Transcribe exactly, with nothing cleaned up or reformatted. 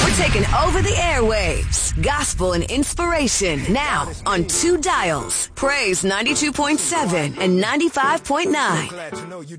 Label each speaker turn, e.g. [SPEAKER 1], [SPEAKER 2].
[SPEAKER 1] We're taking over the airwaves. Gospel and inspiration now on two dials. Praise ninety-two point seven and ninety-five point nine.